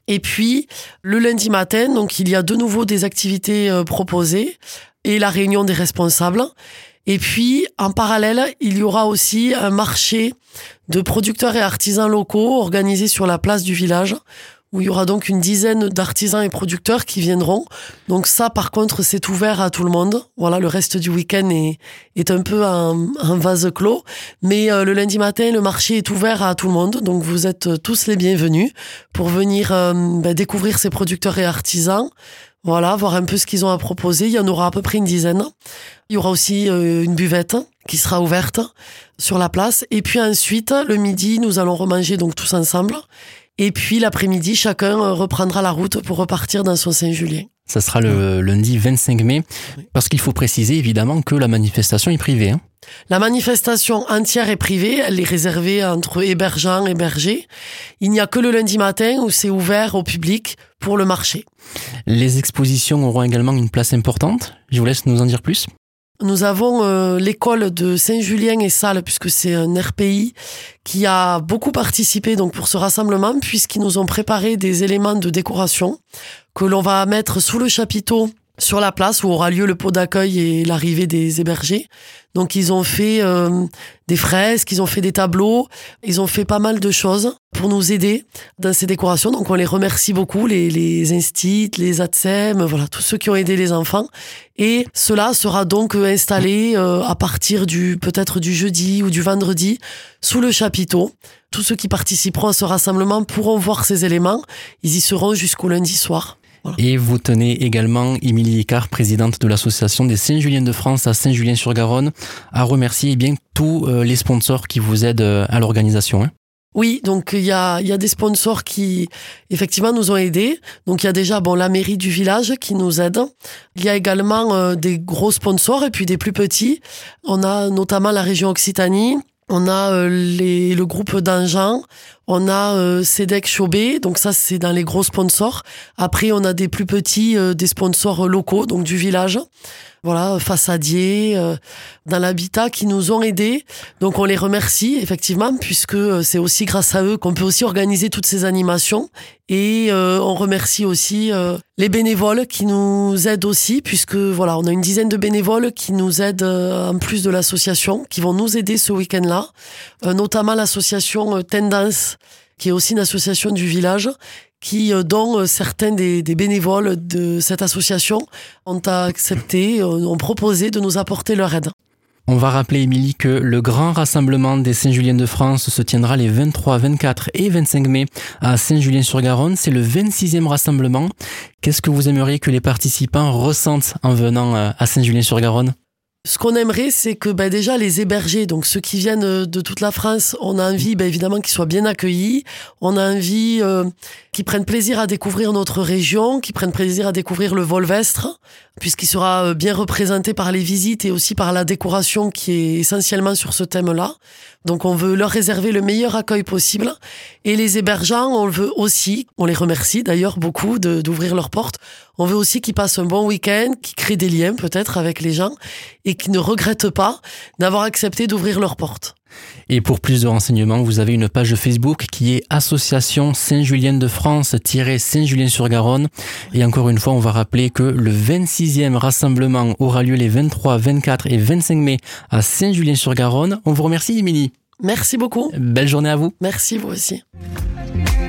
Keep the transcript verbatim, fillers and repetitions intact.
Et puis, le lundi matin, donc il y a de nouveau des activités euh, proposées et la réunion des responsables. Et puis, en parallèle, il y aura aussi un marché de producteurs et artisans locaux organisé sur la place du village, où il y aura donc une dizaine d'artisans et producteurs qui viendront. Donc ça, par contre, c'est ouvert à tout le monde. Voilà, le reste du week-end est, est un peu un, un vase clos. Mais euh, le lundi matin, le marché est ouvert à tout le monde. Donc vous êtes tous les bienvenus pour venir euh, ben, découvrir ces producteurs et artisans. Voilà, voir un peu ce qu'ils ont à proposer. Il y en aura à peu près une dizaine. Il y aura aussi euh, une buvette qui sera ouverte sur la place. Et puis ensuite, le midi, nous allons remanger donc tous ensemble. Et puis l'après-midi, chacun reprendra la route pour repartir dans son Saint-Julien. Ça sera le lundi vingt-cinq mai, parce qu'il faut préciser évidemment que la manifestation est privée. Hein. La manifestation entière est privée, elle est réservée entre hébergeants et bergers. Il n'y a que le lundi matin où c'est ouvert au public pour le marché. Les expositions auront également une place importante. Je vous laisse nous en dire plus. Nous avons euh, l'école de Saint-Julien et Salles, puisque c'est un R P I qui a beaucoup participé donc pour ce rassemblement, puisqu'ils nous ont préparé des éléments de décoration que l'on va mettre sous le chapiteau sur la place où aura lieu le pot d'accueil et l'arrivée des hébergés. Donc ils ont fait euh, des fresques, ils ont fait des tableaux, ils ont fait pas mal de choses pour nous aider dans ces décorations. Donc on les remercie beaucoup, les, les instituts, les A T S E M, voilà, tous ceux qui ont aidé les enfants. Et cela sera donc installé euh, à partir du peut-être du jeudi ou du vendredi sous le chapiteau. Tous ceux qui participeront à ce rassemblement pourront voir ces éléments. Ils y seront jusqu'au lundi soir. Voilà. Et vous tenez également Émilie Icard, présidente de l'association des Saint-Julien de France à Saint-Julien-sur-Garonne, à remercier eh bien tous les sponsors qui vous aident à l'organisation. Hein. Oui, donc il y a, y a des sponsors qui effectivement nous ont aidés. Donc il y a déjà bon la mairie du village qui nous aide. Il y a également euh, des gros sponsors et puis des plus petits. On a notamment la région Occitanie. On a euh, les, le groupe d'Anjan, on a euh, Cédec Chauvet, donc ça c'est dans les gros sponsors. Après on a des plus petits, euh, des sponsors locaux, donc du village. Voilà, Façadier, euh, dans l'habitat qui nous ont aidés. Donc on les remercie effectivement puisque c'est aussi grâce à eux qu'on peut aussi organiser toutes ces animations. Et euh, on remercie aussi euh, les bénévoles qui nous aident aussi puisque voilà, on a une dizaine de bénévoles qui nous aident euh, en plus de l'association, qui vont nous aider ce week-end-là, euh, notamment l'association euh, Tendance, qui est aussi une association du village, qui, euh, dont euh, certains des, des bénévoles de cette association ont accepté, euh, ont proposé de nous apporter leur aide. On va rappeler, Émilie, que le grand rassemblement des Saint-Julien de France se tiendra les vingt-trois, vingt-quatre et vingt-cinq mai à Saint-Julien-sur-Garonne. C'est le vingt-sixième rassemblement. Qu'est-ce que vous aimeriez que les participants ressentent en venant à Saint-Julien-sur-Garonne ? Ce qu'on aimerait, c'est que ben, déjà les hébergés, donc ceux qui viennent de toute la France, on a envie ben, évidemment qu'ils soient bien accueillis, on a envie euh, qu'ils prennent plaisir à découvrir notre région, qu'ils prennent plaisir à découvrir le Volvestre, puisqu'il sera bien représenté par les visites et aussi par la décoration qui est essentiellement sur ce thème-là. Donc on veut leur réserver le meilleur accueil possible. Et les hébergeants, on le veut aussi, on les remercie d'ailleurs beaucoup de, d'ouvrir leurs portes. On veut aussi qu'ils passent un bon week-end, qu'ils créent des liens peut-être avec les gens et qu'ils ne regrettent pas d'avoir accepté d'ouvrir leurs portes. Et pour plus de renseignements, vous avez une page Facebook qui est Association Saint-Julien de France Saint-Julien-sur-Garonne. Et encore une fois, on va rappeler que le vingt-sixième rassemblement aura lieu les vingt-trois, vingt-quatre et vingt-cinq mai à Saint-Julien-sur-Garonne. On vous remercie, Émilie. Merci beaucoup. Belle journée à vous. Merci, vous aussi.